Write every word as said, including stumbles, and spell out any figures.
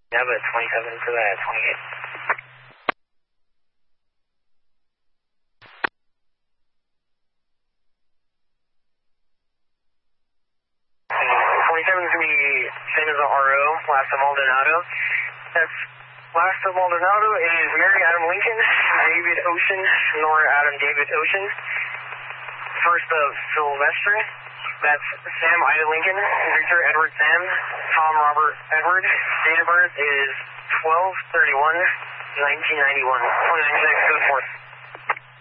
Yeah, but twenty-seven to that, twenty-eight. twenty-seven is going to be San Jose R O, last of Maldonado. That's last of Maldonado is Mary Adam Lincoln, David Ocean, Nora Adam David Ocean. First of Sylvester, that's Sam Ida Lincoln, Victor Edward Sam, Tom Robert Edward. Date of birth is twelve thirty-one nineteen ninety-one. twenty-nine six, go forth.